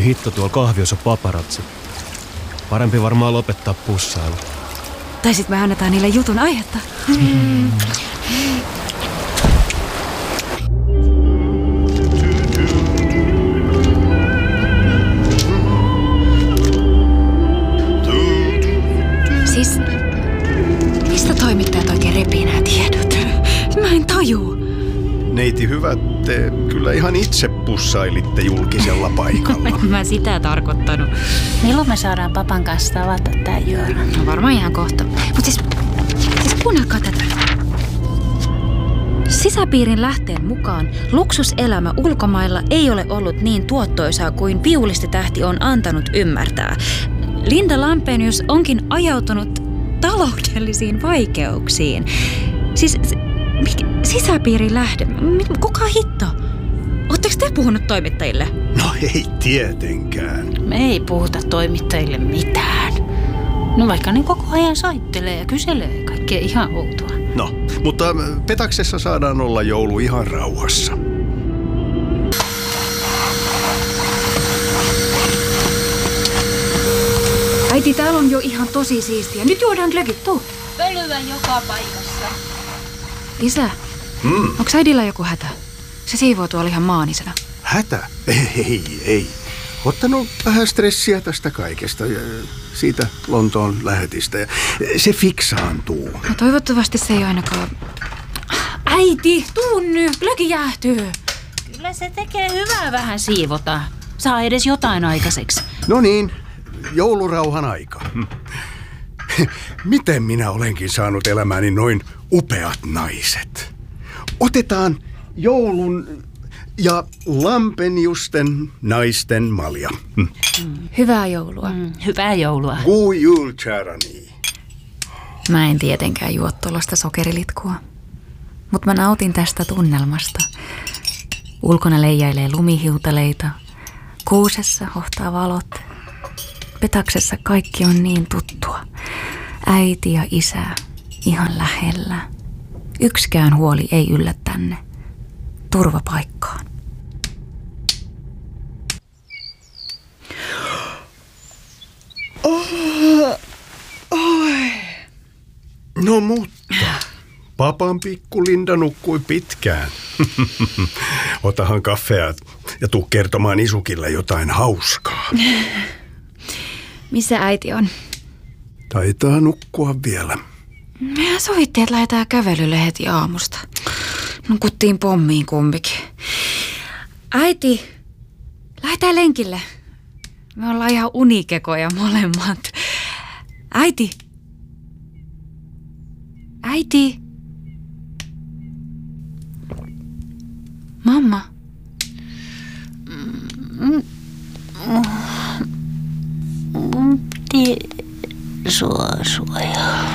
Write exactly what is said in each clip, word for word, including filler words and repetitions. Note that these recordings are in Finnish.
Ai hitto, tuolla kahviossa paparazzi. Parempi varmaan lopettaa pussailu. Tai sit me annetaan niille jutun aihetta. Mm. Siis, mistä toimittajat oikein repii nää tiedot? Mä en tajuu. Neiti hyvät, te kyllä ihan itse pussailitte julkisella paikalla. En mä sitä tarkoittanut. Milloin me saadaan papan kanssa tavata tää Joona? No varmaan ihan kohta. Mut siis, siis kuunnelkaa tätä. Sisäpiirin lähteen mukaan luksuselämä ulkomailla ei ole ollut niin tuottoisaa kuin viulistitähti on antanut ymmärtää. Linda Lampenius onkin ajautunut taloudellisiin vaikeuksiin. Siis sisäpiirin lähde. Kuka hitto? Ootteko te puhunut toimittajille? No ei tietenkään. Me ei puhuta toimittajille mitään. No vaikka ne koko ajan soittelee ja kyselee kaikkea ihan outoa. No, mutta Petaksessa saadaan olla joulu ihan rauhassa. Äiti, täällä on jo ihan tosi siistiä. Nyt juodaan glögit, tuu. Pölyä joka paikassa. Isä, Mm. onks äidillä joku hätä? Se siivoo tuolla ihan maanisena. Hätä? Ei, ei, ei. Ottanut vähän stressiä tästä kaikesta ja siitä Lontoon lähetistä. Ja se fiksaantuu. No toivottavasti se ei ainakaan... Äiti, tuu nyt, glögi jäähtyy. Kyllä se tekee hyvää vähän siivota. Saa edes jotain aikaiseksi. No niin, joulurauhan aika. Miten minä olenkin saanut elämääni noin upeat naiset? Otetaan joulun ja Lampeniusten naisten malja. Mm. Hyvää joulua. Mm, hyvää joulua. God jul, kärani. Mä en tietenkään juo tuollaista sokerilitkua. Mut mä nautin tästä tunnelmasta. Ulkona leijailee lumihiutaleita. Kuusessa hohtaa valot. Petaksessa kaikki on niin tuttua. Äiti ja isä ihan lähellä. Yksikään huoli ei yllä tänne. Turvapaikkaan. Oh, oi. No mutta, papan pikku Linda nukkui pitkään. Otahan kaffea ja tuu kertomaan Isukille jotain hauskaa. Missä äiti on? Taitaa nukkua vielä. Mehän sovittiin, että lähdetään kävelylle heti aamusta. Nukuttiin pommiin kumpikin. Äiti, lähdetään lenkille. Me ollaan ihan unikekoja molemmat. Äiti. Äiti. Mamma. Sua, sua ja...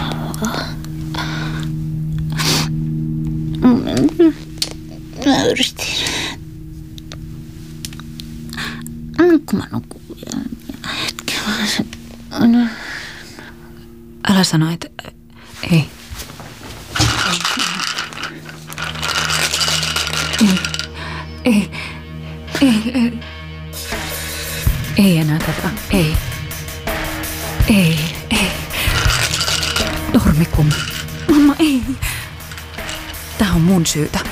Mä yritin. Kun mä nukun hetken vaan. Älä sano, että... Ei. Ei. Ei. Ei. Ei enää tätä. Ei. Ei. Ei. Dormikum. Mamma, ei. Tää on mun syytä.